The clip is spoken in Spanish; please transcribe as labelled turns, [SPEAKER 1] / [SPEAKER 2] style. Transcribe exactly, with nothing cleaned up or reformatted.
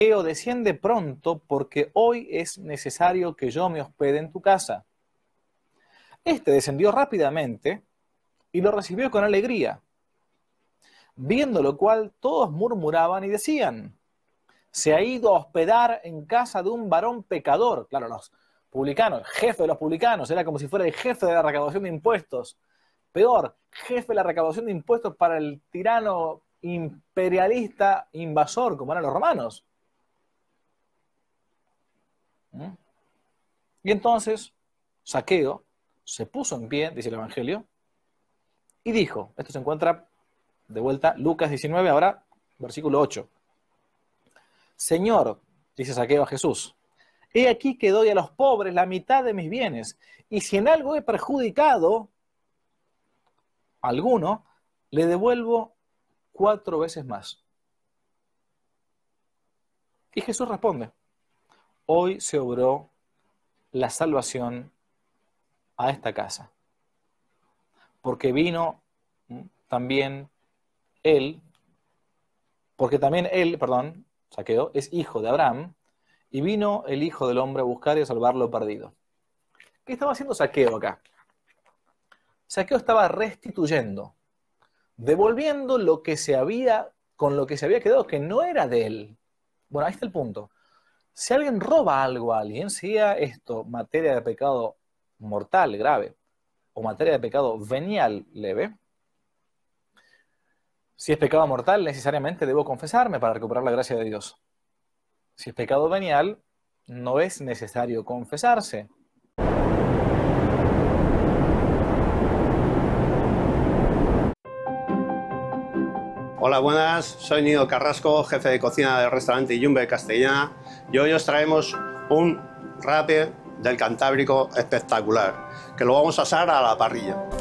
[SPEAKER 1] Saqueo, desciende pronto, porque hoy es necesario que yo me hospede en tu casa. Este descendió rápidamente y lo recibió con alegría. Viendo lo cual, todos murmuraban y decían: se ha ido a hospedar en casa de un varón pecador. Claro, los publicanos, el jefe de los publicanos, era como si fuera el jefe de la recaudación de impuestos. Peor, jefe de la recaudación de impuestos para el tirano imperialista invasor, como eran los romanos. ¿Mm? Y entonces, Saqueo se puso en pie, dice el Evangelio, y dijo, esto se encuentra de vuelta, Lucas diecinueve, ahora versículo ocho. Señor, dice Saqueo a Jesús, he aquí que doy a los pobres la mitad de mis bienes, y si en algo he perjudicado a alguno, le devuelvo cuatro veces más. Y Jesús responde, hoy se obró la salvación a esta casa, porque vino también él, porque también él, perdón, Saqueo, es hijo de Abraham, y vino el Hijo del Hombre a buscar y a salvar lo perdido. ¿Qué estaba haciendo Saqueo acá? Saqueo estaba restituyendo, devolviendo lo que se había, con lo que se había quedado, que no era de él. Bueno, ahí está el punto. Si alguien roba algo a alguien, sea esto materia de pecado mortal, grave, o materia de pecado venial, leve, si es pecado mortal, necesariamente debo confesarme para recuperar la gracia de Dios. Si es pecado venial, no es necesario confesarse.
[SPEAKER 2] Hola, buenas, soy Nido Carrasco, jefe de cocina del restaurante Yumbe Castellana, y hoy os traemos un rape del Cantábrico espectacular, que lo vamos a asar a la parrilla.